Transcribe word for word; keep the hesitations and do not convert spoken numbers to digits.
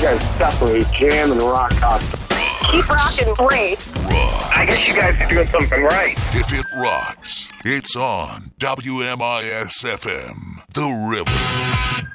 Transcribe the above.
guys separate jam and rock constantly. Keep rocking, great. Rock. I guess you guys are doing something right. If it rocks, it's on W M I S F M, The River.